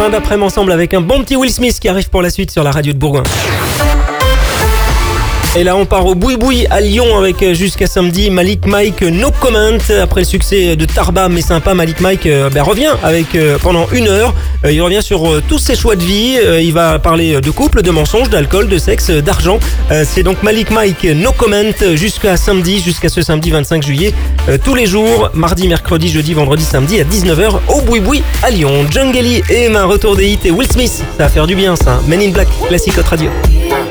fin d'après-midi ensemble avec un bon petit Will Smith qui arrive pour la suite sur la radio de Bourgoin. Et là on part au Boui-Boui à Lyon avec jusqu'à samedi Malik Mike No Comment. Après le succès de Tarba mais sympa, Malik Mike revient avec pendant 1 heure. Il revient sur tous ses choix de vie. Il va parler de couple, de mensonges, d'alcool, de sexe, d'argent. C'est donc Malik Mike No Comment jusqu'à ce samedi 25 juillet. Tous les jours, mardi, mercredi, jeudi, vendredi, samedi à 19h au Boui-Boui à Lyon. Jungeli et un retour des hits et Will Smith. Ça va faire du bien ça. Men in Black, classique Hot Radio.